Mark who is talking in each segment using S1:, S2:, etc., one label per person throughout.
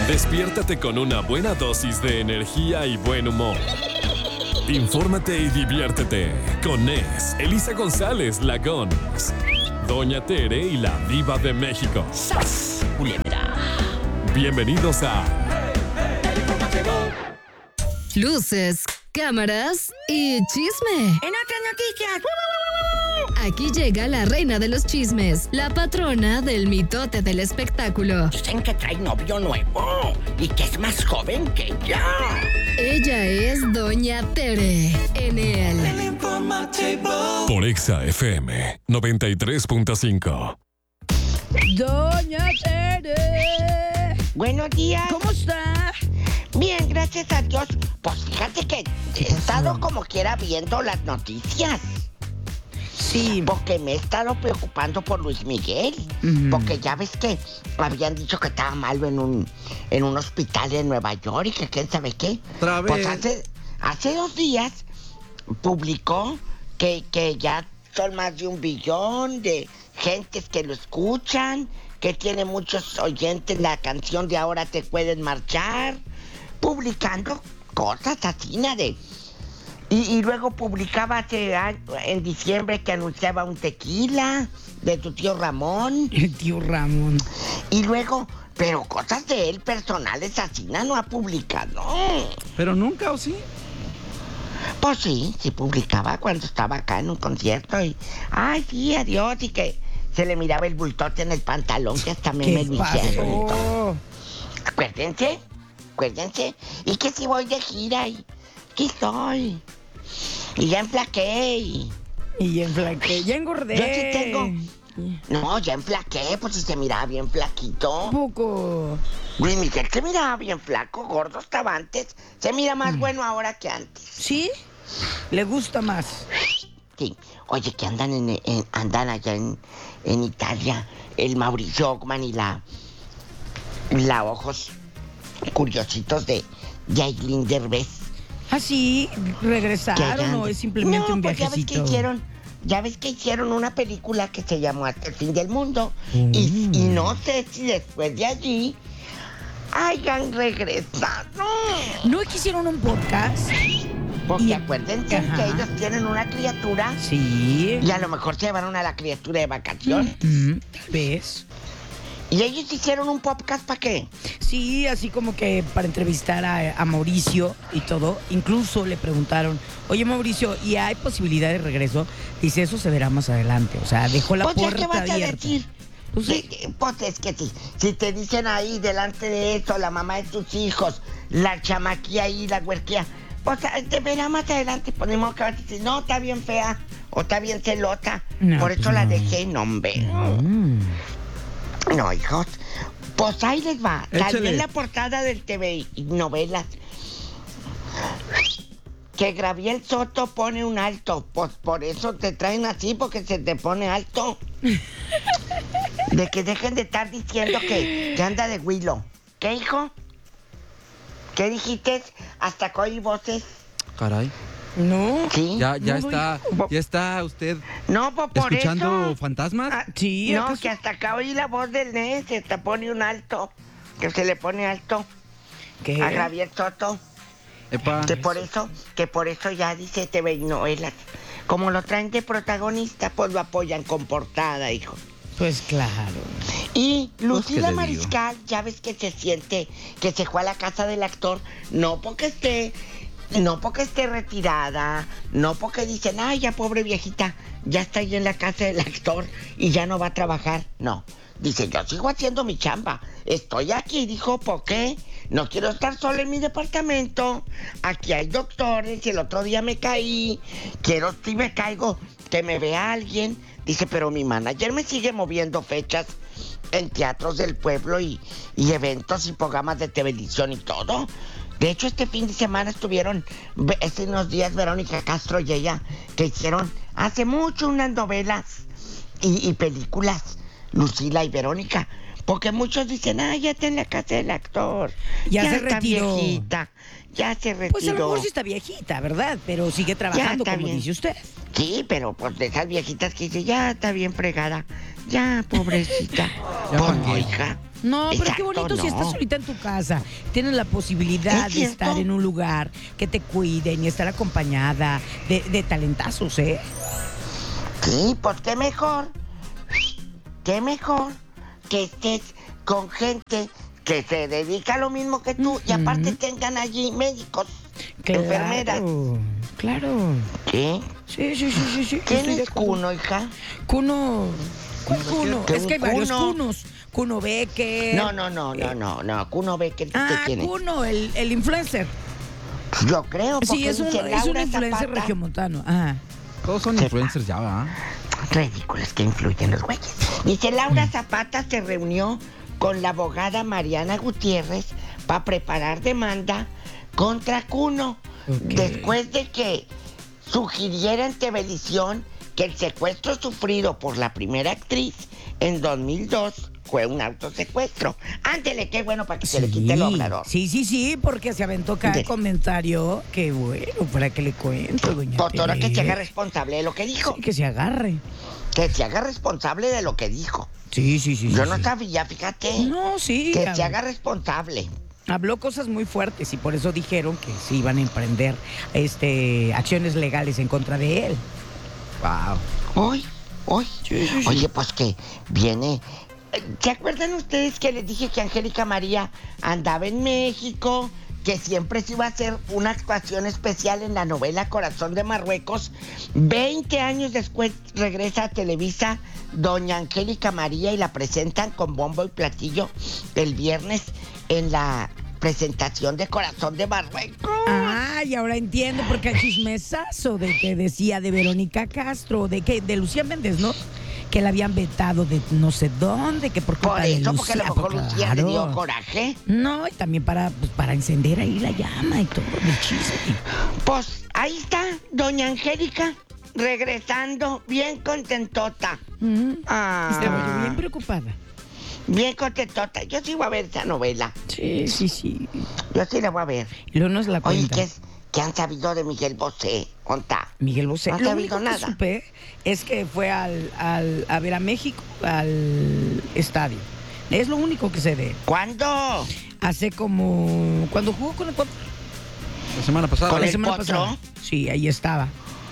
S1: Despiértate con una buena dosis de energía y buen humor. Infórmate y diviértete con Nes, Elisa González, la Gons, Doña Tere y la Diva de México.
S2: ¡Sas, culebra!
S1: Bienvenidos a
S3: Luces, cámaras y chisme.
S2: En otras noticias.
S3: Aquí llega la reina de los chismes, la patrona del mitote del espectáculo.
S2: Dicen que trae novio nuevo y que es más joven que ella.
S3: Ella es Doña Tere en el
S1: por Exa FM 93.5.
S4: Doña Tere.
S2: Buenos días.
S4: ¿Cómo está?
S2: Bien, gracias a Dios. Pues fíjate que he estado como quiera viendo las noticias.
S4: Sí.
S2: Porque me he estado preocupando por Luis Miguel. Porque ya ves que habían dicho que estaba malo en un hospital en Nueva York y que quién sabe qué.
S5: Otra vez.
S2: Pues hace 2 días publicó que ya son más de 1 billón de gentes que lo escuchan, que tiene muchos oyentes la canción de Ahora te pueden marchar, publicando cosas así, de... Y luego publicaba en diciembre que anunciaba un tequila de tu tío Ramón.
S4: El tío Ramón.
S2: Y luego, pero cosas de él personales así no ha publicado.
S5: ¿Pero nunca o sí?
S2: Pues sí publicaba cuando estaba acá en un concierto y... Ay, sí, adiós, y que se le miraba el bultote en el pantalón, que hasta me lo hicieron. Acuérdense. Y que si voy de gira y... Aquí estoy. Y ya enflaqué
S4: Y ya enflaqué, ya engordé.
S2: Yo sí tengo... No, ya enflaqué, pues si se miraba bien flaquito.
S4: Poco.
S2: Luis Miguel se miraba bien flaco, gordo estaba antes. Se mira más bueno ahora que antes.
S4: ¿Sí? ¿Le gusta más?
S2: Sí. Oye, que andan allá en Italia el Mauricio Ockman y la ojos curiositos de Yailin Derbez.
S4: ¿Ah, sí? ¿Regresaron o es simplemente un
S2: pues
S4: viajecito?
S2: Ya ves que hicieron una película que se llamó Hasta el fin del mundo. Y no sé si después de allí hayan regresado.
S4: ¿No quisieron un podcast?
S2: Porque acuérdense que ellos tienen una criatura.
S4: Sí.
S2: Y a lo mejor se llevaron a la criatura de vacaciones.
S4: Tal vez.
S2: ¿Y ellos hicieron un podcast para qué?
S4: Sí, así como que para entrevistar a Mauricio y todo. Incluso le preguntaron, oye Mauricio, ¿y hay posibilidad de regreso? Dice, eso se verá más adelante. O sea, dejó la puerta
S2: ¿qué vas
S4: abierta.
S2: a decir?
S4: Pues,
S2: Pues es que sí. Si te dicen ahí delante de eso, la mamá de tus hijos, la chamaquía ahí, la huerquía, pues te verá más adelante. Ponemos que vas a decir, no, está bien fea o está bien celota.
S4: No,
S2: por eso
S4: pues
S2: la
S4: no.
S2: dejé, no, hombre. No, hijos. Pues ahí les va.
S5: Échale.
S2: Salió en la portada del TV y novelas que Gabriel Soto pone un alto. Pues por eso te traen así, porque se te pone alto. De que dejen de estar diciendo que anda de huilo. ¿Qué, hijo? ¿Qué dijiste? Hasta que oí voces.
S5: Caray.
S4: no.
S2: ¿Sí?
S5: Ya
S4: No,
S5: está usted
S2: No, pues por
S5: escuchando
S2: eso.
S5: fantasmas.
S4: Sí,
S2: No,
S4: ¿acaso?
S2: que hasta acá oí la voz del Nes, se te pone un alto. Que se le pone alto
S4: ¿Qué?
S2: a Javier Soto.
S5: Epa.
S2: Que por eso ya dice TV y novelas. Como lo traen de protagonista, pues lo apoyan con portada, hijo.
S4: Pues claro.
S2: Y Lucila
S5: le digo?
S2: Mariscal, ya ves que se siente que se fue a la casa del actor, no porque esté retirada, no porque dicen, ay, ya pobre viejita, ya está ahí en la casa del actor y ya no va a trabajar. No, dice, yo sigo haciendo mi chamba, estoy aquí, dijo, ¿por qué? No quiero estar sola en mi departamento, aquí hay doctores, y el otro día me caí, quiero, si me caigo, que me vea alguien. Dice, pero mi manager me sigue moviendo fechas en teatros del pueblo y eventos y programas de televisión y todo. De hecho, este fin de semana estuvieron, hace unos días, Verónica Castro y ella, que hicieron hace mucho unas novelas y películas, Lucila y Verónica. Porque muchos dicen, ya está en la casa del actor.
S4: Ya se
S2: está
S4: retiró.
S2: viejita. ya se retiró.
S4: Pues a lo mejor sí está viejita, ¿verdad? Pero sigue trabajando,
S2: está
S4: como
S2: bien.
S4: dice usted.
S2: Sí, pero pues de esas viejitas que dice, ya está bien fregada. Ya, pobrecita.
S5: Ya,
S2: Pues
S5: ¿pa'
S2: no,
S5: qué?
S2: hija.
S4: No, pero qué
S2: Exacto,
S4: bonito si
S2: no.
S4: estás solita en tu casa. Tienes la posibilidad
S2: ¿Es
S4: de estar
S2: cierto?
S4: en un lugar que te cuiden y estar acompañada de talentazos, ¿eh?
S2: Sí, pues qué mejor. Qué mejor que estés con gente que se dedica a lo mismo que tú y aparte tengan allí médicos, enfermeras.
S4: Claro.
S2: ¿Qué?
S4: Sí.
S2: ¿Quién
S4: Estoy de
S2: es
S4: acuerdo.
S2: Cuno, hija?
S4: Cuno. ¿Cuál Cuno?
S2: ¿Qué
S4: Es que hay varios
S2: Cuno?
S4: Cunos. Cuno Becker.
S2: No. Cuno Becker, ¿qué
S4: Ah,
S2: quién es?
S4: Cuno, el influencer.
S2: Yo creo, porque
S4: Sí, es un
S2: dice Laura
S4: influencer
S2: Zapata.
S4: regiomontano. Ajá.
S5: Todos son
S2: Sepa.
S5: influencers ya, ¿verdad?
S2: Ridículos que influyen los güeyes. Dice Laura Zapata se reunió con la abogada Mariana Gutiérrez para preparar demanda contra Cuno
S4: Ok.
S2: después de que sugiriera en televisión que el secuestro sufrido por la primera actriz en 2002 fue un autosecuestro. Ándele, qué bueno para que se le quite el obrador.
S4: Sí, porque se aventó cada
S2: De-
S4: comentario. Qué bueno, para que le cuento, doña
S2: Por todo que se haga
S4: Tere.
S2: responsable de lo que dijo.
S4: Sí, que se agarre.
S2: Que se haga responsable de lo que dijo.
S4: Sí.
S2: Yo no
S4: sí.
S2: sabía, fíjate.
S4: No, sí.
S2: Que se haga responsable.
S4: Habló cosas muy fuertes y por eso dijeron que se iban a emprender acciones legales en contra de él.
S5: Wow.
S2: Hoy.
S4: Sí.
S2: Oye, pues que viene. ¿Se acuerdan ustedes que les dije que Angélica María andaba en México? Que siempre se iba a hacer una actuación especial en la novela Corazón de Marruecos. 20 años después regresa a Televisa doña Angélica María y la presentan con bombo y platillo el viernes en la presentación de Corazón de Marruecos.
S4: Ah, y ahora entiendo porque el chismesazo de que decía de Verónica Castro, de Lucía Méndez, ¿no? Que la habían vetado de no sé dónde, que por culpa
S2: Por
S4: de
S2: eso,
S4: Lucía.
S2: porque a lo mejor
S4: pues,
S2: Lucía le dio
S4: claro.
S2: coraje.
S4: No, y también para encender ahí la llama y todo el chisme.
S2: Pues ahí está, doña Angélica, regresando, bien contentota. Ah,
S4: Estaba yo bien preocupada.
S2: bien contentota. Yo sí voy a ver esa novela.
S4: Sí.
S2: Yo sí la voy a ver.
S4: Y luego nos la
S2: Oye,
S4: cuenta.
S2: ¿qué han sabido de Miguel Bosé? ¿Onta?
S4: Miguel Bosé.
S2: No has
S4: Lo
S2: sabido
S4: único que
S2: nada.
S4: supe es que fue a ver a México al estadio. Es lo único que sé de él.
S2: ¿Cuándo?
S4: Hace como... Cuando jugó con Ecuador.
S5: La semana pasada.
S2: ¿Con
S4: La
S2: el
S4: semana
S2: potro?
S4: pasada. Sí, ahí estaba.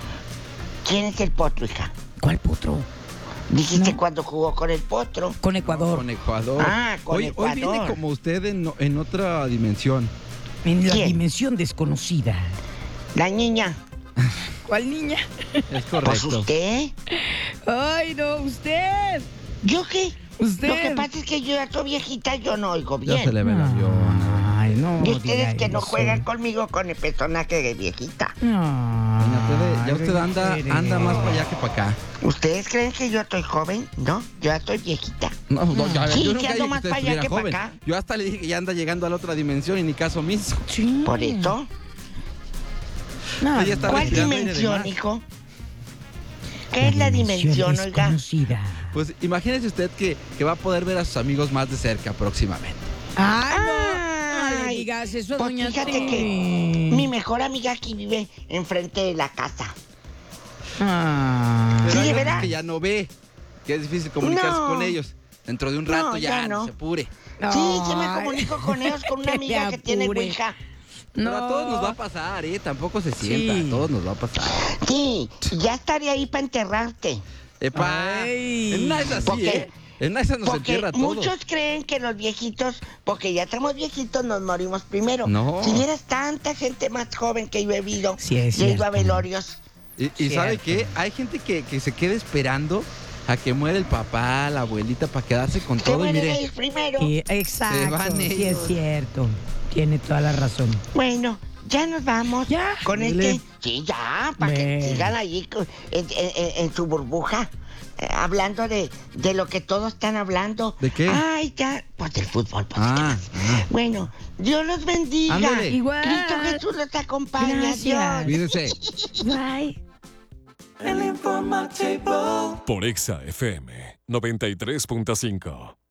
S2: ¿Quién es el potro, hija?
S4: ¿Cuál potro?
S2: Dijiste
S4: No.
S2: cuando jugó con el potro.
S4: Con Ecuador.
S5: Con Ecuador.
S2: Ah, con
S5: hoy
S2: Ecuador.
S5: viene como usted en otra dimensión.
S4: En la
S2: ¿Quién?
S4: dimensión desconocida.
S2: La niña.
S4: ¿Cuál niña?
S5: Es
S2: Pues
S5: correcto.
S2: usted.
S4: Ay, no, usted.
S2: ¿Yo qué?
S4: Usted.
S2: Lo que pasa es que yo ya soy viejita, yo no oigo
S5: Ya
S2: bien.
S5: se le ve el avión.
S4: Ay, no.
S2: Y ustedes
S4: diga
S2: que no
S4: eso.
S2: juegan conmigo con el personaje de viejita.
S5: Doña Tere, ya
S4: Ay,
S5: usted anda más para allá que para acá.
S2: ¿Ustedes creen que yo estoy joven? No, yo ya estoy viejita.
S5: No,
S2: Sí,
S5: yo
S2: que
S5: nunca
S2: ando
S5: dije que
S2: más
S5: usted
S2: para allá
S5: estuviera
S2: que para
S5: joven.
S2: acá.
S5: Yo hasta le dije que ya anda llegando a la otra dimensión y ni caso mismo.
S4: Sí.
S2: Por eso.
S4: No,
S5: Ella está
S2: ¿Cuál
S5: respirando aire de
S2: dimensión,
S5: mar.
S2: hijo? ¿Qué es la dimensión, oiga?
S4: desconocida.
S5: Pues imagínese usted que va a poder ver a sus amigos más de cerca próximamente.
S4: Ay, no. No le
S2: Ay,
S4: digas eso,
S2: pues
S4: doña
S2: fíjate
S4: Tere.
S2: que mi mejor amiga aquí vive enfrente de la casa.
S4: Ah.
S5: Pero
S2: Sí,
S5: hay
S2: ¿de
S5: otros
S2: verdad?
S5: que ya no ve, que es difícil comunicarse
S2: No.
S5: con ellos. Dentro de un rato
S2: No,
S5: ya
S2: ya
S5: no
S2: no.
S5: se apure.
S2: Sí, se me
S4: Ay.
S2: comunico con ellos, con una
S4: Que
S2: amiga
S4: te
S2: que tiene
S4: apure.
S2: ouija.
S5: Pero a todos nos va a pasar, Tampoco se sienta,
S4: Sí.
S5: a todos nos va a pasar.
S2: Sí, ya estaré ahí para enterrarte.
S5: Epa,
S4: Ay.
S5: en una es así,
S2: ¿Por qué?
S5: En una esa nos
S2: Porque
S5: entierra a todos.
S2: muchos creen que los viejitos, porque ya estamos viejitos, nos morimos primero.
S5: No.
S2: Si vieras tanta gente más joven que yo he vivido,
S4: Sí, es
S2: y he ido a
S4: cierto.
S2: velorios.
S5: Y ¿sabe
S4: Cierto.
S5: qué? Hay gente que se queda esperando a que muera el papá, la abuelita, para quedarse con
S2: Se
S5: todo. Y
S2: mueren
S5: mire,
S2: ellos primero.
S4: Exacto.
S5: Se van
S4: Sí, es
S5: ellos.
S4: cierto. Tiene toda la razón.
S2: Bueno, ya nos vamos.
S4: ¿Ya?
S2: Con
S5: Dile.
S2: este. Sí, ya, para que
S4: Bueno.
S2: sigan ahí en su burbuja. Hablando de lo que todos están hablando.
S5: ¿De qué?
S2: Ay, ya. Pues del fútbol, pues. ¿qué
S5: Ah,
S2: más?
S5: ah.
S2: Bueno, Dios los bendiga.
S5: Ándale.
S4: Igual.
S2: Cristo Jesús los acompaña.
S4: Gracias.
S2: Dios.
S5: cuídese.
S4: Bye.
S1: Por Exa FM 93.5.